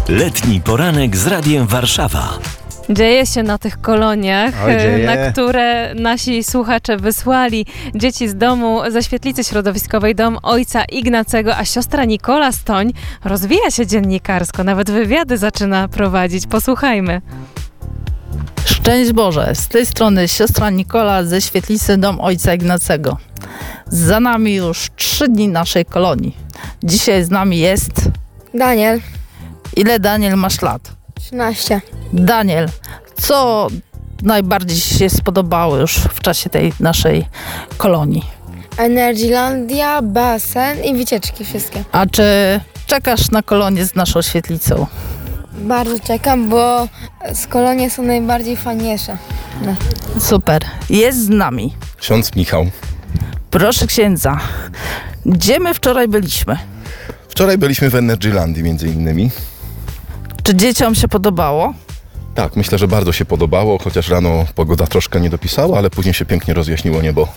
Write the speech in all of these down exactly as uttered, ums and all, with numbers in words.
Letni poranek z Radiem Warszawa. Dzieje się na tych koloniach, Oj, dzieje. na które nasi słuchacze wysłali dzieci z domu, ze świetlicy środowiskowej Dom Ojca Ignacego, a siostra Nikola Stoń rozwija się dziennikarsko, nawet wywiady zaczyna prowadzić. Posłuchajmy. Szczęść Boże, z tej strony siostra Nikola ze świetlicy Dom Ojca Ignacego. Za nami już trzy dni naszej kolonii. Dzisiaj z nami jest... Daniel, Ile, Daniel, masz lat? trzynaście. Daniel, co najbardziej Ci się spodobało już w czasie tej naszej kolonii? Energylandia, basen i wycieczki wszystkie. A czy czekasz na kolonię z naszą świetlicą? Bardzo czekam, bo z kolonie są najbardziej fajniejsze. No. Super, jest z nami. Ksiądz Michał. Proszę księdza, gdzie my wczoraj byliśmy? Wczoraj byliśmy w Energylandii między innymi. Czy dzieciom się podobało? Tak, myślę, że bardzo się podobało, chociaż rano pogoda troszkę nie dopisała, ale później się pięknie rozjaśniło niebo.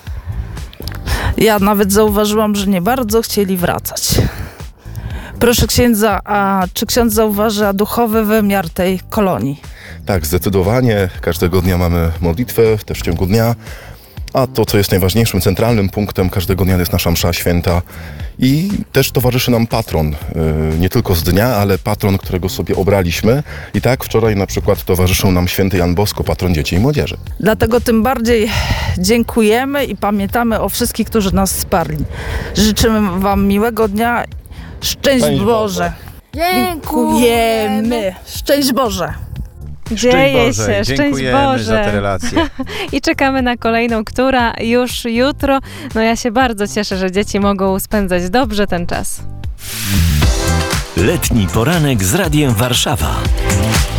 Ja nawet zauważyłam, że nie bardzo chcieli wracać. Proszę księdza, a czy ksiądz zauważa duchowy wymiar tej kolonii? Tak, zdecydowanie. Każdego dnia mamy modlitwę, też w ciągu dnia. A to, co jest najważniejszym, centralnym punktem każdego dnia, jest nasza msza święta. I też towarzyszy nam patron, yy, nie tylko z dnia, ale patron, którego sobie obraliśmy. I tak wczoraj na przykład towarzyszył nam święty Jan Bosko, patron dzieci i młodzieży. Dlatego tym bardziej dziękujemy i pamiętamy o wszystkich, którzy nas wsparli. Życzymy Wam miłego dnia. Szczęść Szczęść Boże. Dziękujemy. Szczęść Boże. Dzieje Boże, się, szczęść dziękujemy Boże. za te relacje. I czekamy na kolejną, która już jutro. No ja się bardzo cieszę, że dzieci mogą spędzać dobrze ten czas. Letni poranek z Radiem Warszawa.